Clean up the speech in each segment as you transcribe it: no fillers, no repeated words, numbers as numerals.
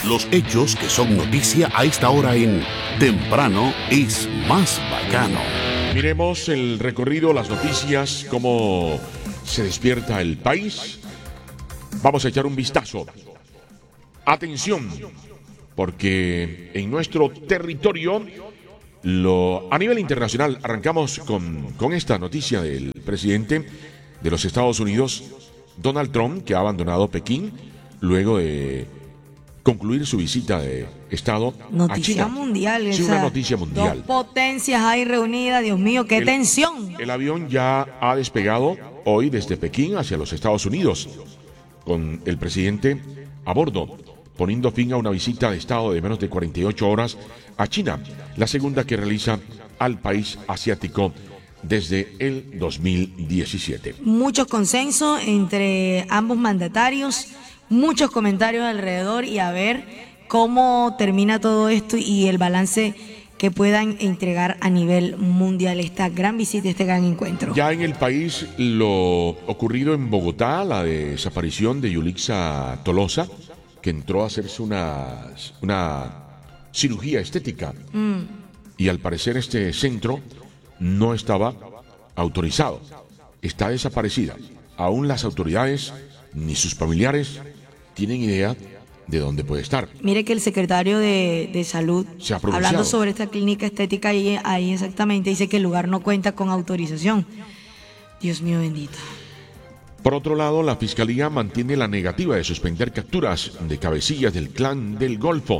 Los hechos que son noticia a esta hora en Temprano es más bacano. Miremos el recorrido, las noticias, cómo se despierta el país. Vamos a echar un vistazo. Atención, porque en nuestro territorio, a nivel internacional, arrancamos con esta noticia del presidente de los Estados Unidos, Donald Trump, que ha abandonado Pekín luego de concluir su visita de Estado a China. Mundial, sí, una noticia mundial. Dos potencias ahí reunidas, Dios mío, qué tensión. El avión ya ha despegado hoy desde Pekín hacia los Estados Unidos, con el presidente a bordo, poniendo fin a una visita de Estado de menos de 48 horas a China, la segunda que realiza al país asiático desde el 2017. Muchos consensos entre ambos mandatarios, muchos comentarios alrededor y a ver cómo termina todo esto y el balance que puedan entregar a nivel mundial esta gran visita, este gran encuentro. Ya en el país, lo ocurrido en Bogotá, la desaparición de Yulixa Tolosa, que entró a hacerse una cirugía estética. Y al parecer este centro no estaba autorizado. Está desaparecida. Aún las autoridades ni sus familiares tienen idea de dónde puede estar. Mire que el secretario de Salud, hablando sobre esta clínica estética, ahí exactamente dice que el lugar no cuenta con autorización. Dios mío bendito. Por otro lado, la Fiscalía mantiene la negativa de suspender capturas de cabecillas del Clan del Golfo.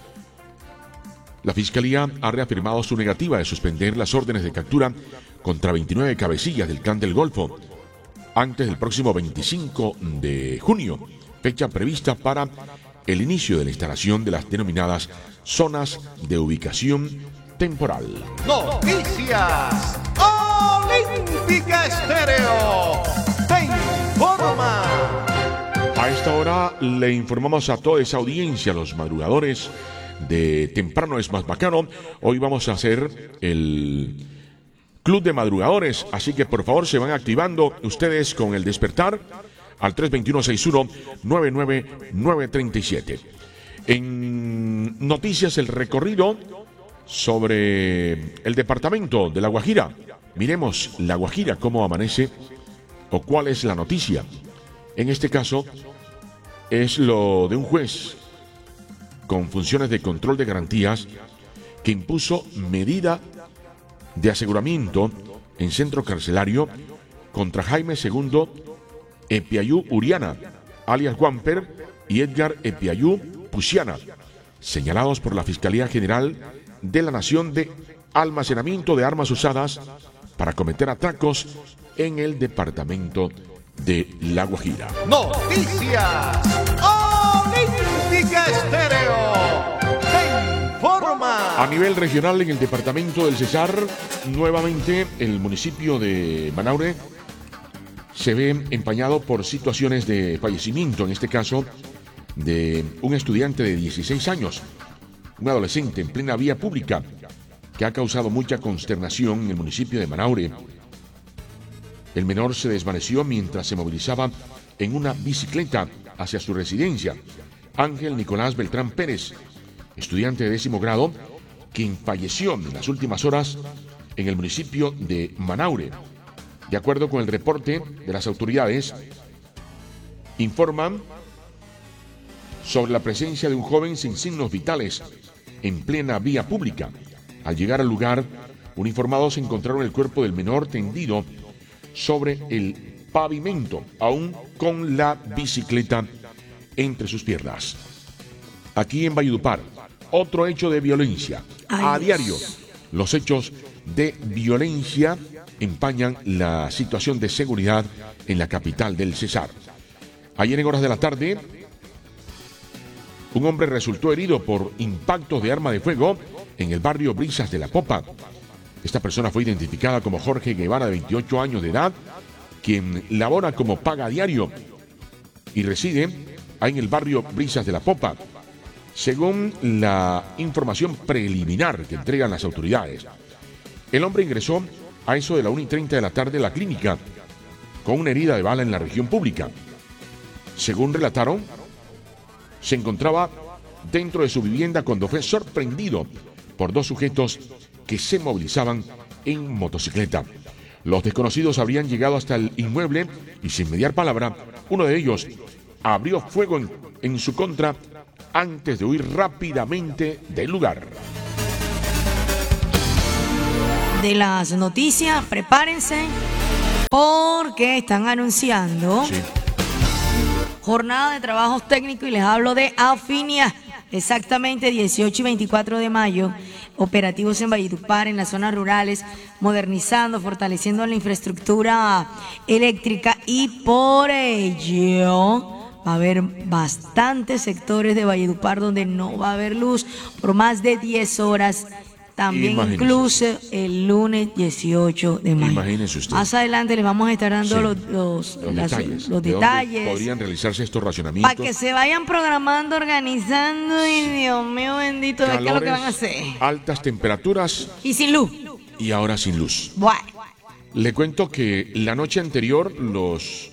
La Fiscalía ha reafirmado su negativa de suspender las órdenes de captura contra 29 cabecillas del Clan del Golfo antes del próximo 25 de junio, fecha prevista para el inicio de la instalación de las denominadas zonas de ubicación temporal. Noticias Olímpica Estéreo te informa. A esta hora le informamos a toda esa audiencia, los madrugadores de Temprano es más bacano. Hoy vamos a hacer el Club de Madrugadores, así que por favor se van activando ustedes con el despertar al 321-61-99937. En noticias, el recorrido sobre el departamento de La Guajira. Miremos La Guajira, cómo amanece o cuál es la noticia. En este caso es lo de un juez con funciones de control de garantías que impuso medida de aseguramiento en centro carcelario contra Jaime II Epiayú Uriana, alias Guamper, y Edgar Epiayú Pusiana, señalados por la Fiscalía General de la Nación de almacenamiento de armas usadas para cometer atracos en el departamento de La Guajira. Noticias Olímpica Estéreo te informa. A nivel regional, en el departamento del Cesar, nuevamente el municipio de Manaure se ve empañado por situaciones de fallecimiento, en este caso de un estudiante de 16 años, un adolescente en plena vía pública, que ha causado mucha consternación en el municipio de Manaure. El menor se desvaneció mientras se movilizaba en una bicicleta hacia su residencia. Ángel Nicolás Beltrán Pérez, estudiante de 10º grado, quien falleció en las últimas horas en el municipio de Manaure. De acuerdo con el reporte de las autoridades, informan sobre la presencia de un joven sin signos vitales en plena vía pública. Al llegar al lugar, uniformados encontraron el cuerpo del menor tendido sobre el pavimento, aún con la bicicleta entre sus piernas. Aquí en Valledupar, otro hecho de violencia. A diario, los hechos de violencia empañan la situación de seguridad en la capital del Cesar. Ayer en horas de la tarde, un hombre resultó herido por impactos de arma de fuego en el barrio Brisas de la Popa. Esta persona fue identificada como Jorge Guevara, de 28 años de edad, quien labora como paga diario y reside en el barrio Brisas de la Popa, según la información preliminar que entregan las autoridades. El hombre ingresó a eso de la 1:30 de la tarde a la clínica con una herida de bala en la región pública. Según relataron, se encontraba dentro de su vivienda cuando fue sorprendido por dos sujetos que se movilizaban en motocicleta. Los desconocidos habrían llegado hasta el inmueble y sin mediar palabra, uno de ellos abrió fuego en su contra antes de huir rápidamente del lugar. De las noticias, prepárense porque están anunciando Sí. jornada de trabajos técnicos y les hablo de Afinia. Exactamente 18 y 24 de mayo, operativos en Valledupar, en las zonas rurales, modernizando, fortaleciendo la infraestructura eléctrica y por ello va a haber bastantes sectores de Valledupar donde no va a haber luz por más de 10 horas. También Imagínese. incluso el lunes 18 de mayo. Imagínese usted. Más adelante les vamos a estar dando Sí. los detalles. los ¿De dónde detalles. podrían realizarse estos racionamientos? Para que se vayan programando, organizando y Dios mío bendito, ¿de qué es lo que van a hacer? Altas temperaturas Y sin luz. y ahora sin luz. Buah. Le cuento que la noche anterior los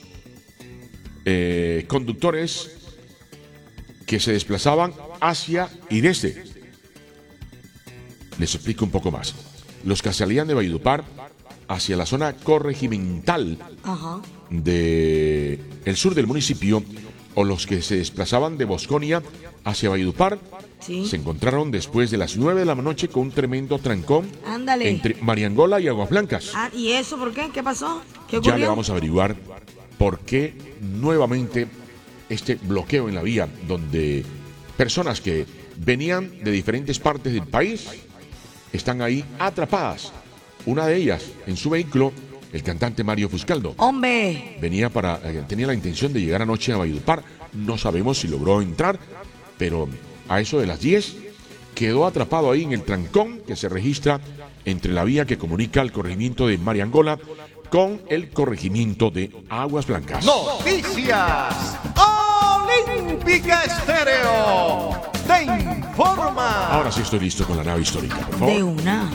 conductores que se desplazaban hacia y desde. Les explico un poco más. Los que salían de Valledupar hacia la zona corregimental Ajá. del sur del municipio o los que se desplazaban de Bosconia hacia Valledupar Sí. se encontraron después de las 9 de la noche con un tremendo trancón Ándale. entre Mariangola y Aguas Blancas. Ah, ¿y eso por qué? ¿Qué pasó? ¿Qué Ya ocurrió? le vamos a averiguar por qué nuevamente este bloqueo en la vía, donde personas que venían de diferentes partes del país están ahí atrapadas. Una de ellas, en su vehículo, el cantante Mario Fuscaldo. Hombre, Tenía la intención de llegar anoche a Valledupar. No sabemos si logró entrar, pero a eso de las 10 quedó atrapado ahí en el trancón que se registra entre la vía que comunica el corregimiento de Mariangola con el corregimiento de Aguas Blancas. Noticias Olímpica Estéreo te informa. Ahora sí estoy listo con la nave histórica, por favor. de una.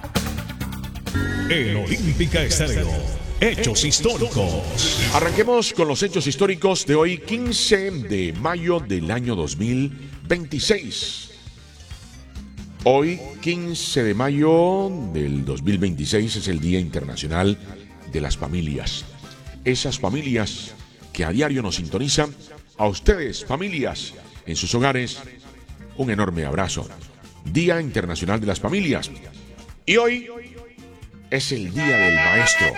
En Olímpica Estéreo, hechos históricos. Arranquemos con los hechos históricos de hoy, 15 de mayo del año 2026. Hoy, 15 de mayo del 2026, es el Día Internacional de las Familias. Esas familias que a diario nos sintonizan. A ustedes, familias, en sus hogares, un enorme abrazo. Día Internacional de las Familias. Y hoy es el Día del Maestro.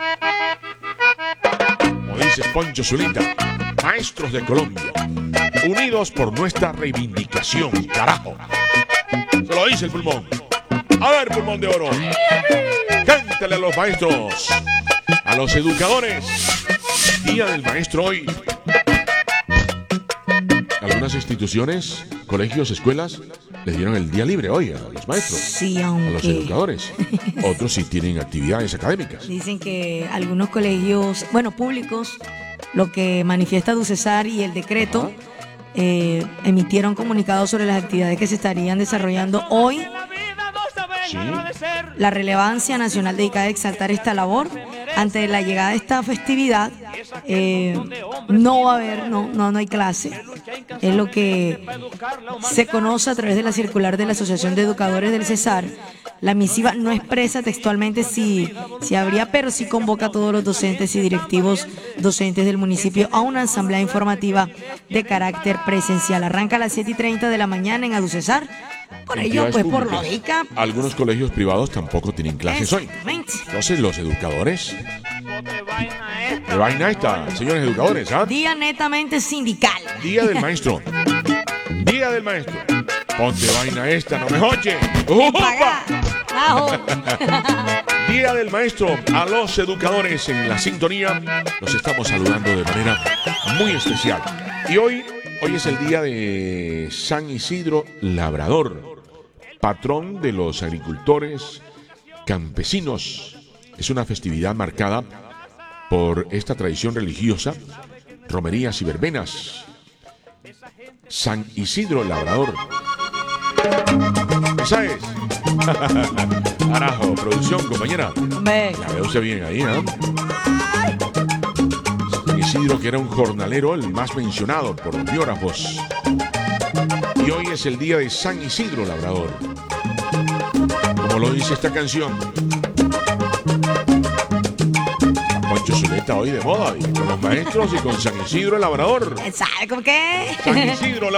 Como dice Poncho Zulita, maestros de Colombia, unidos por nuestra reivindicación, carajo. Se lo dice el pulmón. A ver, pulmón de oro. Cántale a los maestros, a los educadores. Día del Maestro hoy. Algunas instituciones, colegios, escuelas, les dieron el día libre hoy a los maestros, Sí, a los aunque educadores. Otros sí tienen actividades académicas. dicen que algunos colegios, bueno, públicos, lo que manifiesta Ducesar y el decreto, emitieron comunicados sobre las actividades que se estarían desarrollando hoy. Sí. La relevancia nacional dedicada a exaltar esta labor. Ante la llegada de esta festividad, no va a haber, no hay clase. Es lo que se conoce a través de la circular de la Asociación de Educadores del Cesar. La misiva no expresa textualmente si habría, pero sí convoca a todos los docentes y directivos docentes del municipio a una asamblea informativa de carácter presencial. Arranca a las 7:30 de la mañana en Aducesar. Por ello, Entidades pues por públicas. lógica. Algunos colegios privados tampoco tienen clases hoy. Exactamente. Entonces, los educadores. ¿Qué vaina esta, señores educadores? ¿Ah? Día netamente sindical. Día del maestro. Día del maestro. Ponte vaina esta, no me joche. Paga. Ajo. Día del maestro. A los educadores en la sintonía los estamos saludando de manera muy especial. Y hoy es el día de San Isidro Labrador, patrón de los agricultores campesinos. Es una festividad marcada por esta tradición religiosa, romerías y verbenas. San Isidro Labrador. ¿Esa es? Carajo, producción, compañera. Hombre, La veo usted bien ahí, ¿eh? San Isidro, que era un jornalero, el más mencionado por los biógrafos. Y hoy es el día de San Isidro Labrador. Como lo dice esta canción. Poncho Zuleta hoy de moda, y con los maestros y con San Isidro Labrador. ¿Sabe cómo qué? San Isidro